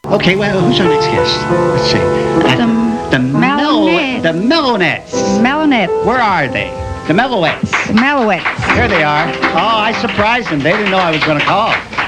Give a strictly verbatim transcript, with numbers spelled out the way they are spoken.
Okay, well, who's our next guest? Let's see. The, the Mellow, Mellonettes. the Mellonettes. Mellonettes. Where are they? The Mellowettes. Mellowettes. Here they are. Oh, I surprised them. They didn't know I was going to call.